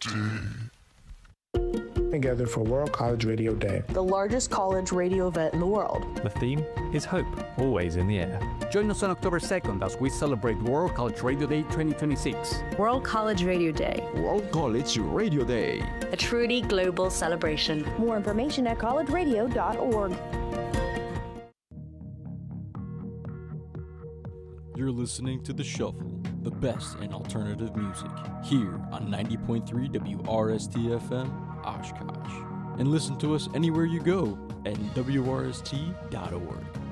Together for World College Radio Day, the largest college radio event in the world. The theme is hope, always in the air. Join us on October 2nd as we celebrate World College Radio Day 2026. World College Radio Day. World College Radio Day. A truly global celebration. More information at collegeradio.org. You're listening to The Shuffle, the best in alternative music, here on 90.3 WRST-FM, Oshkosh. And listen to us anywhere you go at WRST.org.